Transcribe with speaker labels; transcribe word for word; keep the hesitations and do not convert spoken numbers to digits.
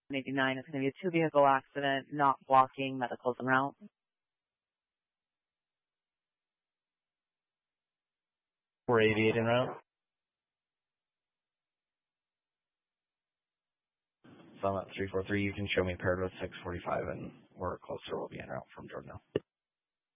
Speaker 1: eighty-nine is going to be a two-vehicle accident, not blocking medicals en route.
Speaker 2: four eighty-eight en route. So I'm at three four three. You can show me paired with six forty-five, and we're closer. We'll be en route from Jordan.